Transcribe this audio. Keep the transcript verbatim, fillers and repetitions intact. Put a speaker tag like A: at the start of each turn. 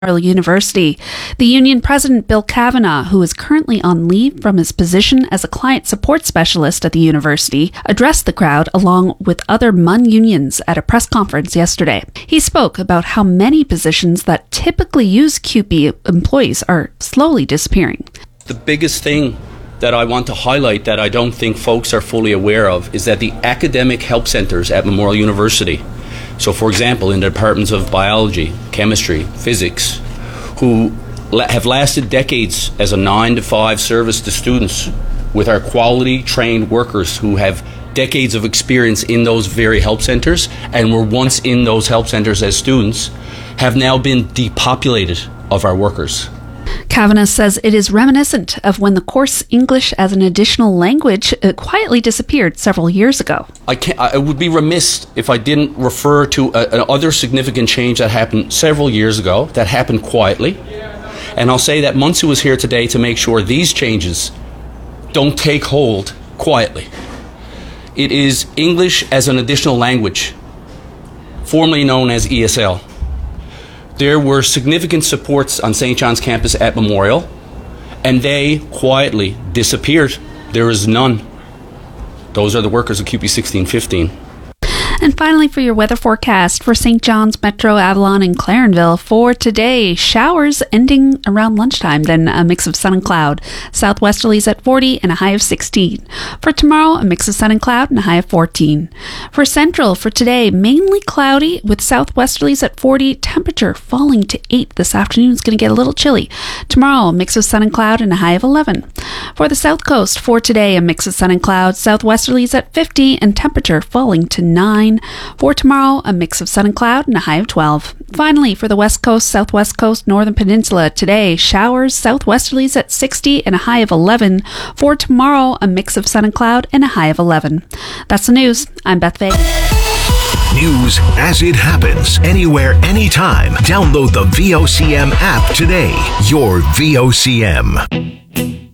A: University. The union president, Bill Kavanagh, who is currently on leave from his position as a client support specialist at the university, addressed the crowd along with other M U N unions at a press conference yesterday. He spoke about how many positions that typically use C U P E employees are slowly disappearing.
B: The biggest thing that I want to highlight that I don't think folks are fully aware of is that the academic help centres at Memorial University, so for example in the departments of biology, chemistry, physics, who la- have lasted decades as a nine to five service to students with our quality trained workers who have decades of experience in those very help centres and were once in those help centres as students, have now been depopulated of our workers.
A: Kavanagh says it is reminiscent of when the course English as an additional language uh, quietly disappeared several years ago.
B: I, can't, I would be remiss if I didn't refer to another significant change that happened several years ago, that happened quietly. And I'll say that Munsu is here today to make sure these changes don't take hold quietly. It is English as an additional language, formerly known as E S L. There were significant supports on Saint John's campus at Memorial, and they quietly disappeared. There is none. Those are the workers of C U P E sixteen fifteen.
A: And finally, for your weather forecast for Saint John's, Metro, Avalon, and Clarenville for today, showers ending around lunchtime, then a mix of sun and cloud. Southwesterlies at forty and a high of sixteen. For tomorrow, a mix of sun and cloud and a high of fourteen. For Central, for today, mainly cloudy with southwesterlies at forty, temperature falling to eight this afternoon. It's going to get a little chilly. Tomorrow, a mix of sun and cloud and a high of eleven. For the South Coast, for today, a mix of sun and cloud, southwesterlies at fifty and temperature falling to nine. For tomorrow, a mix of sun and cloud and a high of twelve. Finally, for the West Coast, Southwest Coast, Northern Peninsula, today, showers, southwesterlies at sixty and a high of eleven. For tomorrow, a mix of sun and cloud and a high of eleven. That's the news. I'm Beth Vega.
C: News as it happens, anywhere, anytime. Download the V O C M app today. Your V O C M.